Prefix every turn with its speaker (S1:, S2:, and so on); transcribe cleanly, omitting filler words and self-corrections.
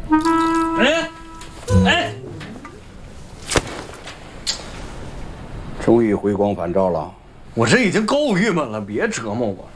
S1: 哎，哎，
S2: 终于回光返照了。
S1: 我这已经够郁闷了，别折磨我了。